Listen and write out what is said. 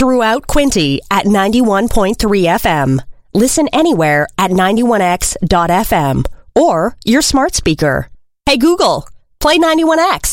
throughout Quinte at 91.3 FM. Listen anywhere at 91x.fm or your smart speaker. Hey Google, play 91X.